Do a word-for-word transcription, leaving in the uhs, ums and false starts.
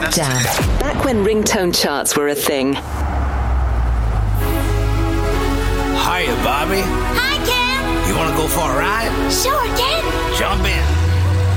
Jam. Back when ringtone charts were a thing. Hiya, Bobby. Hi, Ken. You want to go for a ride? Sure, Ken. Jump in.